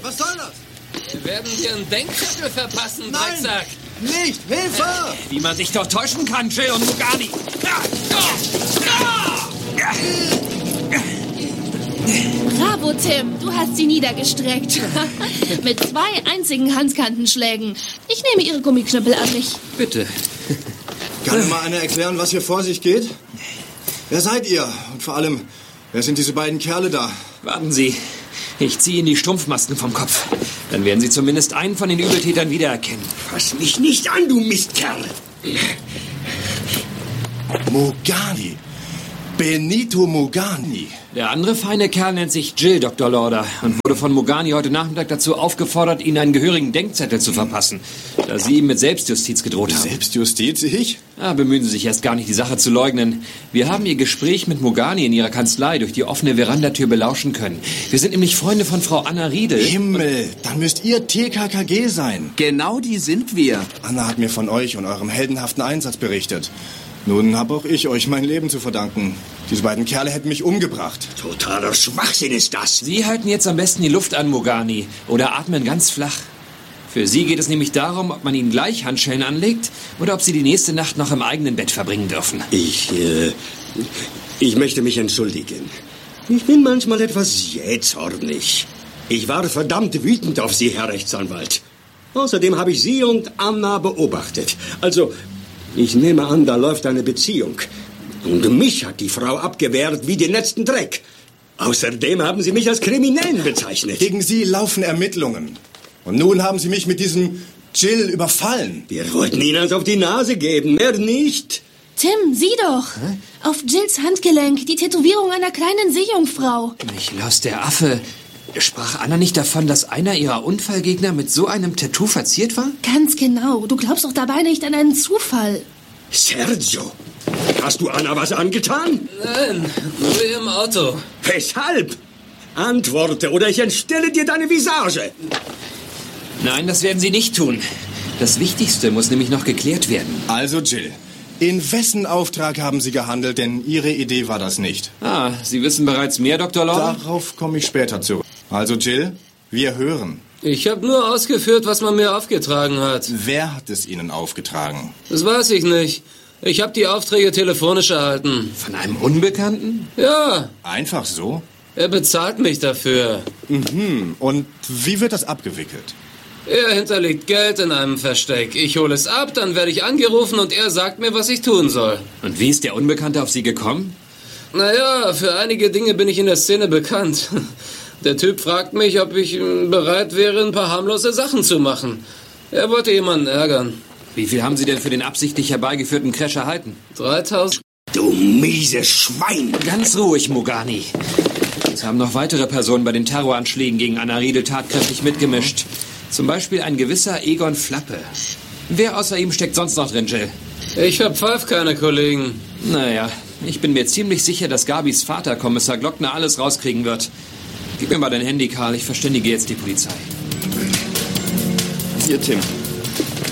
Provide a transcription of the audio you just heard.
Was soll das? Wir werden dir einen Denkzettel verpassen, Nein, Drecksack. nicht! Hilfe! Wie man sich doch täuschen kann, Jill und Mugani. Bravo, Tim. Du hast sie niedergestreckt. Mit 2 einzigen Handkantenschlägen. Ich nehme Ihre Gummiknüppel an mich. Bitte. Kann mir mal einer erklären, was hier vor sich geht? Wer seid ihr? Und vor allem, wer sind diese beiden Kerle da? Warten Sie. Ich ziehe Ihnen die Strumpfmasken vom Kopf. Dann werden Sie zumindest einen von den Übeltätern wiedererkennen. Fass mich nicht an, du Mistkerl. Mugani. Benito Mugani. Der andere feine Kerl nennt sich Jill, Dr. Lauder, und wurde von Mugani heute Nachmittag dazu aufgefordert, Ihnen einen gehörigen Denkzettel zu verpassen, da Sie ihm mit Selbstjustiz gedroht haben. Selbstjustiz, ich? Bemühen Sie sich erst gar nicht, die Sache zu leugnen. Wir haben Ihr Gespräch mit Mugani in Ihrer Kanzlei durch die offene Verandatür belauschen können. Wir sind nämlich Freunde von Frau Anna Riedel. Himmel, dann müsst ihr TKKG sein. Genau die sind wir. Anna hat mir von euch und eurem heldenhaften Einsatz berichtet. Nun habe auch ich euch mein Leben zu verdanken. Diese beiden Kerle hätten mich umgebracht. Totaler Schwachsinn ist das. Sie halten jetzt am besten die Luft an, Mugani, oder atmen ganz flach. Für Sie geht es nämlich darum, ob man Ihnen gleich Handschellen anlegt oder ob Sie die nächste Nacht noch im eigenen Bett verbringen dürfen. Ich möchte mich entschuldigen. Ich bin manchmal etwas jähzornig. Ich war verdammt wütend auf Sie, Herr Rechtsanwalt. Außerdem habe ich Sie und Anna beobachtet. Also, ich nehme an, da läuft eine Beziehung. Und mich hat die Frau abgewehrt wie den letzten Dreck. Außerdem haben Sie mich als Kriminellen bezeichnet. Gegen Sie laufen Ermittlungen. Und nun haben Sie mich mit diesem Jill überfallen. Wir wollten Ihnen eins auf die Nase geben, mehr nicht. Tim, sieh doch. Auf Jills Handgelenk die Tätowierung einer kleinen Seejungfrau. Michlos, der Affe. Sprach Anna nicht davon, dass einer ihrer Unfallgegner mit so einem Tattoo verziert war? Ganz genau. Du glaubst doch dabei nicht an einen Zufall. Sergio, hast du Anna was angetan? Nein, nur im Auto. Weshalb? Antworte, oder ich entstelle dir deine Visage. Nein, das werden Sie nicht tun. Das Wichtigste muss nämlich noch geklärt werden. Also Jill, in wessen Auftrag haben Sie gehandelt? Denn Ihre Idee war das nicht. Sie wissen bereits mehr, Dr. Lauder? Darauf komme ich später zurück. Also Jill, wir hören. Ich habe nur ausgeführt, was man mir aufgetragen hat. Wer hat es Ihnen aufgetragen? Das weiß ich nicht. Ich habe die Aufträge telefonisch erhalten. Von einem Unbekannten? Ja. Einfach so? Er bezahlt mich dafür. Und wie wird das abgewickelt? Er hinterlegt Geld in einem Versteck. Ich hole es ab, dann werde ich angerufen und er sagt mir, was ich tun soll. Und wie ist der Unbekannte auf Sie gekommen? Naja, für einige Dinge bin ich in der Szene bekannt. Der Typ fragt mich, ob ich bereit wäre, ein paar harmlose Sachen zu machen. Er wollte jemanden ärgern. Wie viel haben Sie denn für den absichtlich herbeigeführten Crash erhalten? 3.000. Du mieses Schwein! Ganz ruhig, Mugani. Es haben noch weitere Personen bei den Terroranschlägen gegen Anna Riedel tatkräftig mitgemischt. Zum Beispiel ein gewisser Egon Flappe. Wer außer ihm steckt sonst noch drin, Jill? Ich verpfeif keine Kollegen. Naja, ich bin mir ziemlich sicher, dass Gabis Vater, Kommissar Glockner, alles rauskriegen wird. Gib mir mal dein Handy, Karl. Ich verständige jetzt die Polizei. Hier, Tim.